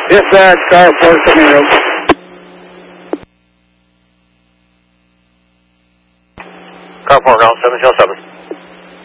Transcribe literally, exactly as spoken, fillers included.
Dispatch, car four seven zero. Car four, ground seven zero seven.